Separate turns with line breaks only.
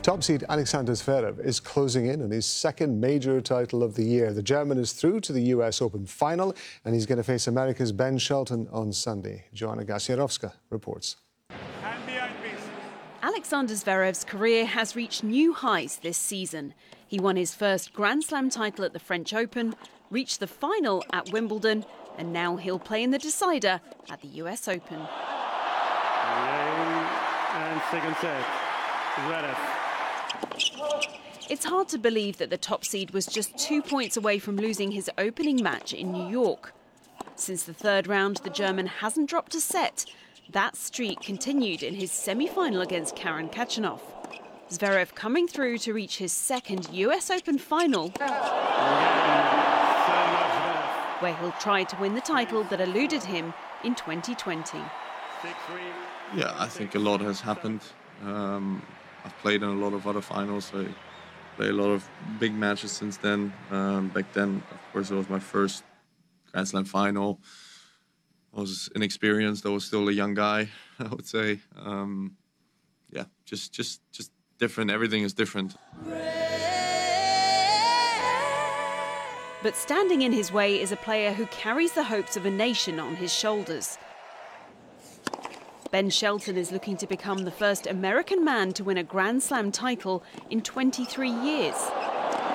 Top seed Alexander Zverev is closing in on his second major title of the year. The German is through to the US Open final, and he's going to face America's Ben Shelton on Sunday. Joanna Gasiorowska reports.
Alexander Zverev's career has reached new highs this season. He won his first Grand Slam title at the French Open, reached the final at Wimbledon, and now he'll play in the decider at the US Open.
And second set, Zverev.
It's hard to believe that the top seed was just 2 points away from losing his opening match in New York. Since the third round, the German hasn't dropped a set. That streak continued in his semi-final against Karen Khachanov. Zverev coming through to reach his second US Open final, where he'll try to win the title that eluded him in 2020.
Yeah, I think a lot has happened. I've played in a lot of other finals. I played a lot of big matches since then. Back then, of course, it was my first Grand Slam final. I was inexperienced. I was still a young guy, I would say. Yeah, just different. Everything is different.
But standing in his way is a player who carries the hopes of a nation on his shoulders. Ben Shelton is looking to become the first American man to win a Grand Slam title in 23 years.